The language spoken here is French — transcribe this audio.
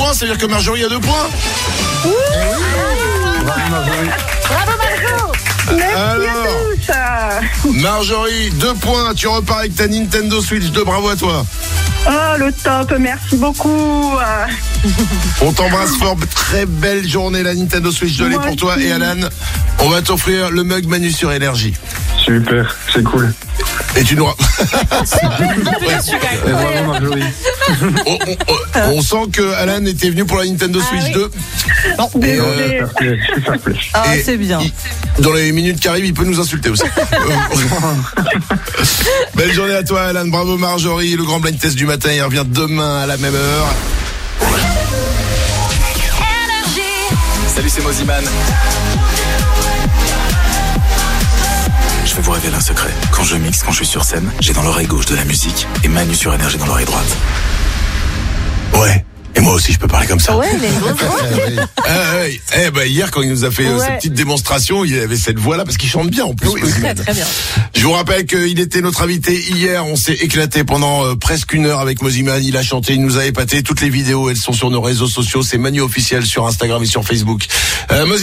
points, ça veut dire que Marjorie a 2 points. Bravo Marjorie. Bravo Marjo. Merci Alors, à tous. Marjorie, 2 points, tu repars avec ta Nintendo Switch 2, bravo à toi. Oh, le top, merci beaucoup. On t'embrasse fort, très belle journée, la Nintendo Switch 2 elle est Moi pour toi. aussi. Et Alan, on va t'offrir le mug Manu sur Énergie. Super, c'est cool. Et tu nous... Et bravo Marjorie. on sent que Alan était venu pour la Nintendo Switch oui. 2. Désolé. Fair play. Ah, Et c'est bien. Dans les minutes qui arrivent, il peut nous insulter aussi. Belle journée à toi, Alan. Bravo, Marjorie. Le grand blind test du matin, il revient demain à la même heure. Salut, c'est Moziman. Je vais vous révéler un secret. Quand je mixe, quand je suis sur scène, j'ai dans l'oreille gauche de la musique et Manu sur Énergie dans l'oreille droite. Ouais. Et moi aussi, je peux parler comme ça. Ouais, il a une grosse voix. Hier, quand il nous a fait Ouais. cette petite démonstration, il avait cette voix-là parce qu'il chante bien en plus. Très très bien. Je vous rappelle qu'il était notre invité hier. On s'est éclaté pendant presque 1 heure avec Moziman. Il a chanté, il nous a épaté. Toutes les vidéos, elles sont sur nos réseaux sociaux. C'est Manu officiel sur Instagram et sur Facebook.